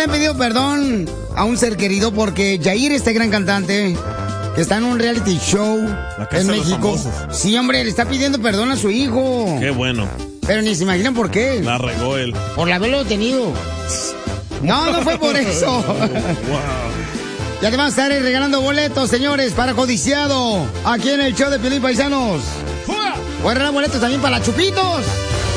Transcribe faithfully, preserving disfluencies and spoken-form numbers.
le han pedido perdón a un ser querido porque Yair, este gran cantante, que está en un reality show en México. Sí, hombre, le está pidiendo perdón a su hijo. Qué bueno. Pero ni se imaginan por qué. La regó él. Por haberlo tenido. No, no fue por eso. Wow. Ya te van a estar regalando boletos, señores, para Codiciado. Aquí en el show de Piolín, paisanos. Voy a regalar boletos también para la Chupitos.